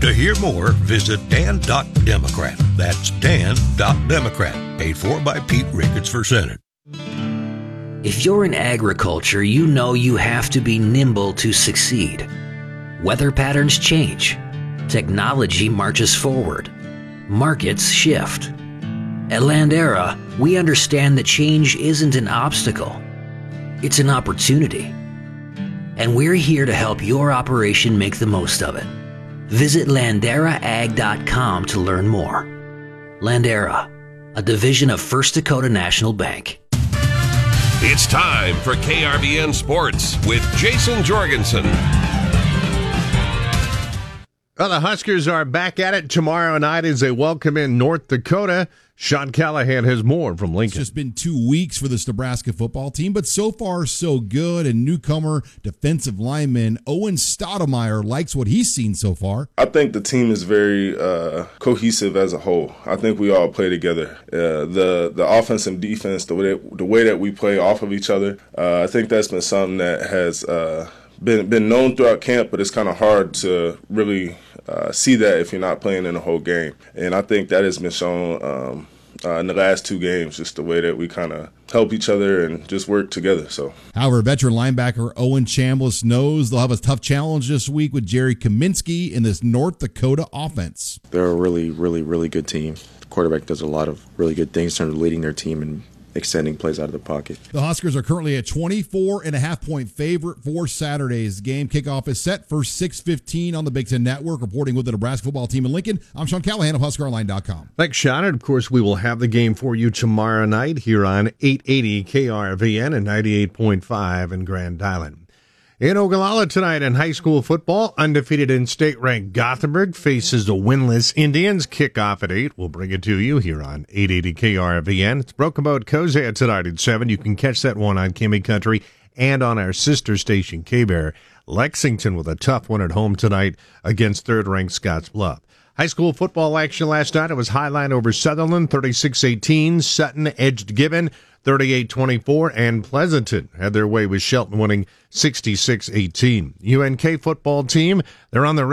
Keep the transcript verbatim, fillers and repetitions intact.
To hear more, visit dan dot democrat. That's dan dot democrat. Paid for by Pete Ricketts for Senate. If you're in agriculture, you know you have to be nimble to succeed. Weather patterns change. Technology marches forward. Markets shift. At Landera, we understand that change isn't an obstacle. It's an opportunity. And we're here to help your operation make the most of it. Visit landera ag dot com to learn more. Landera, a division of First Dakota National Bank. It's time for K R V N Sports with Jason Jorgensen. Well, the Huskers are back at it tomorrow night as they welcome in North Dakota. Sean Callahan has more from Lincoln. It's just been two weeks for this Nebraska football team, but so far so good. And newcomer defensive lineman Owen Stoudemire likes what he's seen so far. I think the team is very uh, cohesive as a whole. I think we all play together. Uh, the the offense and defense, the way that, the way that we play off of each other, uh, I think that's been something that has uh, been been known throughout camp, but it's kind of hard to really uh, see that if you're not playing in the whole game. And I think that has been shown um, uh, in the last two games, just the way that we kind of help each other and just work together. So, however, veteran linebacker Owen Chambliss knows they'll have a tough challenge this week with Jerry Kaminsky in this North Dakota offense. They're a really, really, really good team. The quarterback does a lot of really good things in terms of leading their team and extending plays out of the pocket. The Huskers are currently a twenty-four and a half point favorite for Saturday's game. Kickoff is set for six fifteen on the Big Ten Network. Reporting with the Nebraska football team in Lincoln, I'm Sean Callahan of Husker Online dot com. Thanks, Sean. And, of course, we will have the game for you tomorrow night here on eight eighty K R V N and ninety-eight point five in Grand Island. In Ogallala tonight in high school football, undefeated and state-ranked Gothenburg faces the winless Indians. Kickoff at eight. We'll bring it to you here on eight eighty K R V N. It's Broken Boat Cozad tonight at seven. You can catch that one on Kimmy Country and on our sister station, K-Bear. Lexington with a tough one at home tonight against third-ranked Scotts Bluff. High school football action last night. It was Highline over Sutherland, thirty-six eighteen. Sutton edged Gibbon, thirty-eight twenty-four, and Pleasanton had their way with Shelton winning sixty-six eighteen. U N K football team, they're on the